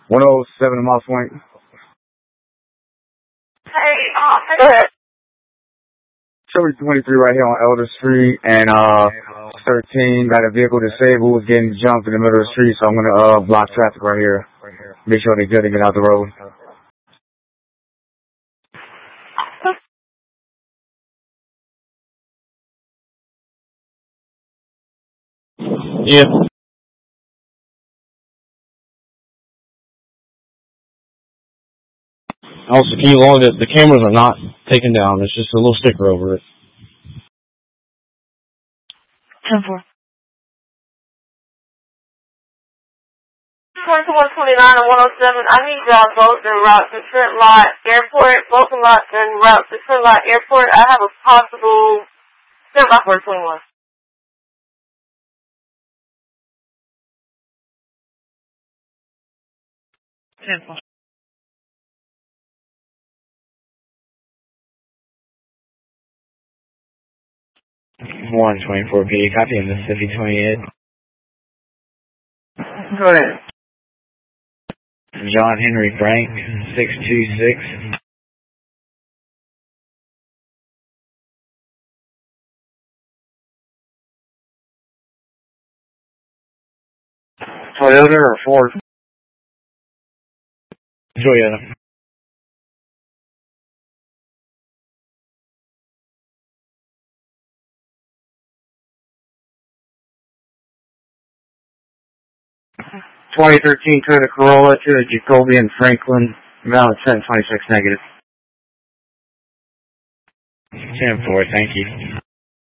107 Moss Point. Hey, go ahead. Chevy 23 right here on Elder Street, and 13 got a vehicle disabled, was getting jumped in the middle of the street, so I'm gonna block traffic right here. Make sure they're good and get out the road. Yeah. Also, can you log it? The cameras are not taken down. It's just a little sticker over it. 10-4. 2129 and 107. I need y'all both in route to Trent Lott Airport. Both in route to Trent Lott Airport. I have a possible 10-421. One 24B, copy in Mississippi 28. Go ahead. John Henry Frank, 626. Toyota or Ford? Toyota. Toyota Corolla to the Jacoby and Franklin, valid 726 negative. 10-4, thank you.